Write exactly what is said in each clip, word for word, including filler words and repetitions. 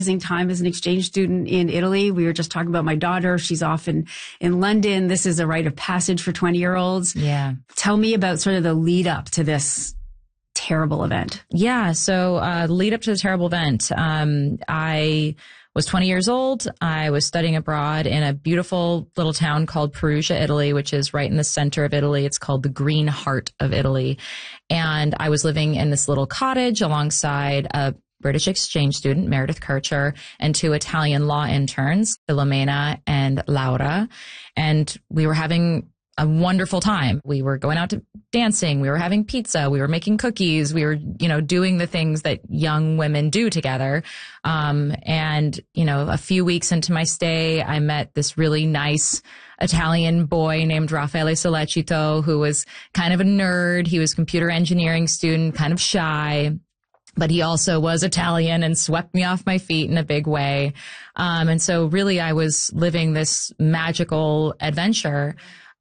time as an exchange student in Italy. We were just talking about my daughter. She's off in, in London. This is a rite of passage for twenty year olds. Yeah. Tell me about sort of the lead up to this terrible event. Yeah. So, uh, lead up to the terrible event. Um, I was twenty years old. I was studying abroad in a beautiful little town called Perugia, Italy, which is right in the center of Italy. It's called the Green Heart of Italy. And I was living in this little cottage alongside a British exchange student, Meredith Kircher, and two Italian law interns, Filomena and Laura. And we were having a wonderful time. We were going out to dancing. We were having pizza. We were making cookies. We were, you know, doing the things that young women do together. Um, and, you know, a few weeks into my stay, I met this really nice Italian boy named Raffaele Sollecito, who was kind of a nerd. He was a computer engineering student, kind of shy. But he also was Italian and swept me off my feet in a big way. Um, and so really I was living this magical adventure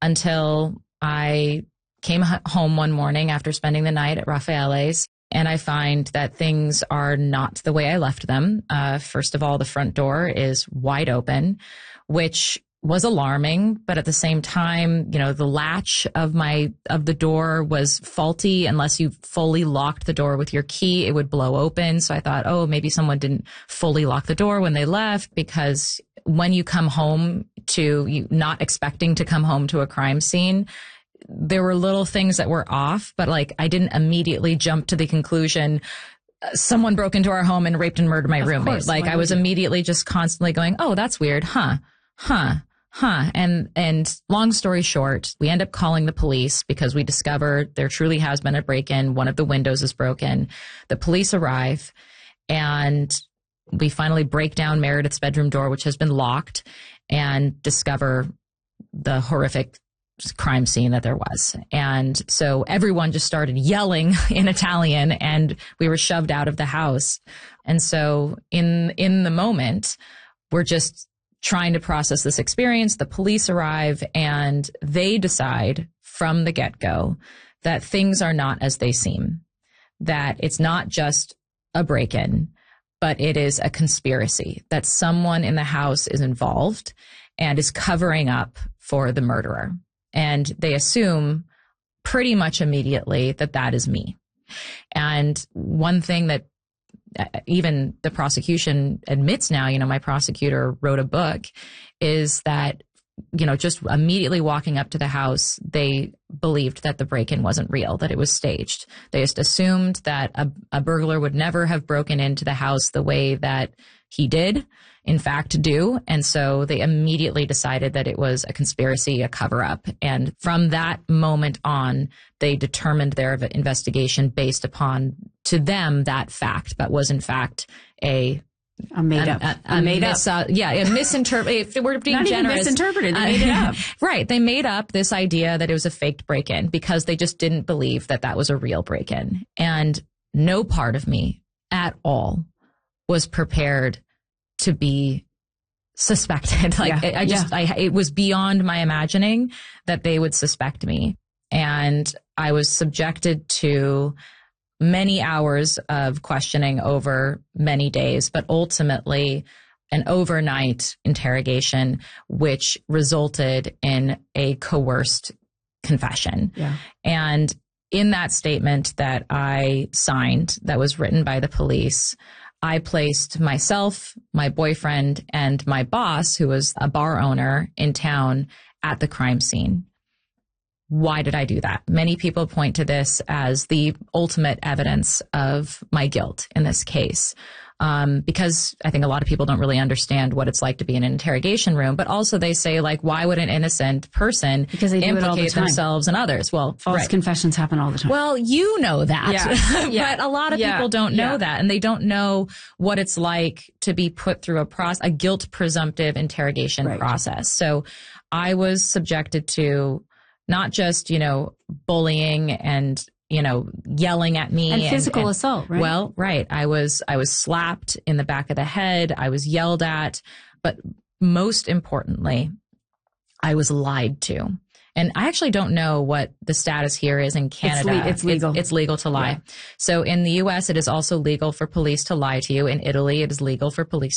until I came home one morning after spending the night at Raffaele's. And I find that things are not the way I left them. Uh, first of all, the front door is wide open, which was alarming, but at the same time, you know, the latch of my, of the door was faulty. Unless you fully locked the door with your key, it would blow open. So I thought, oh, maybe someone didn't fully lock the door when they left, because when you come home to, you not expecting to come home to a crime scene, there were little things that were off, but like I didn't immediately jump to the conclusion, uh, someone broke into our home and raped and murdered my of roommate. Course, like I was immediately just constantly going, oh, that's weird. Huh, huh. Huh. And, and long story short, we end up calling the police because we discovered there truly has been a break-in. One of the windows is broken. The police arrive and we finally break down Meredith's bedroom door, which has been locked, and discover the horrific crime scene that there was. And so everyone just started yelling in Italian and we were shoved out of the house. And so in, in the moment, we're just trying to process this experience. The police arrive and they decide from the get-go that things are not as they seem, that it's not just a break-in, but it is a conspiracy, that someone in the house is involved and is covering up for the murderer. And they assume pretty much immediately that that is me. And one thing that even the prosecution admits now, you know, my prosecutor wrote a book, is that, you know, just immediately walking up to the house, they believed that the break-in wasn't real, that it was staged. They just assumed that a, a burglar would never have broken into the house the way that he did, in fact, do. And so they immediately decided that it was a conspiracy, a cover-up. And from that moment on, they determined their investigation based upon, to them, that fact, but was in fact a A made up. A, a, a made mis- up. Uh, yeah, a misinterpret. If we're being Not generous, even misinterpreted. They made it up. Right. They made up this idea that it was a faked break-in because they just didn't believe that that was a real break-in. And no part of me at all was prepared to be suspected. Like yeah. I, I just, yeah. I, it was beyond my imagining that they would suspect me. And I was subjected to many hours of questioning over many days, but ultimately an overnight interrogation, which resulted in a coerced confession. Yeah. And in that statement that I signed, that was written by the police, I placed myself, my boyfriend, and my boss, who was a bar owner in town, at the crime scene. Why did I do that? Many people point to this as the ultimate evidence of my guilt in this case, um, because I think a lot of people don't really understand what it's like to be in an interrogation room. But also they say, like, why would an innocent person because they do implicate it all the time. themselves and others? Well, false right. confessions happen all the time. Well, you know that, yeah. yeah. but a lot of yeah. people don't know yeah. that, and they don't know what it's like to be put through a process, a guilt presumptive interrogation right. process. So I was subjected to not just, you know, bullying and, you know, yelling at me. And, and physical and, assault, right? Well, right. I was, I was slapped in the back of the head. I was yelled at. But most importantly, I was lied to. And I actually don't know what the status here is in Canada. It's, le- it's legal. It's, it's legal to lie. Yeah. So in the U S, it is also legal for police to lie to you. In Italy, it is legal for police